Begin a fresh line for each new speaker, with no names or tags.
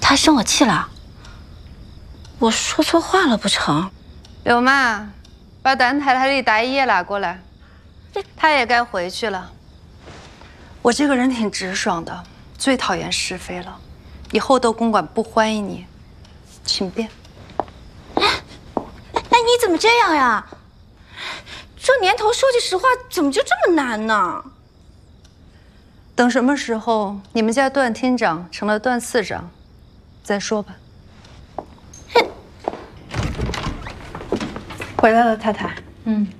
他生我气了？我说错话了不成？
柳妈，把段太太的大衣也拿过来，她也该回去了。我这个人挺直爽的，最讨厌是非了。以后窦公馆不欢迎你，请便。
哎，你怎么这样呀？这年头说句实话，怎么就这么难呢？
等什么时候你们家段厅长成了段次长，再说吧。回来了，太太。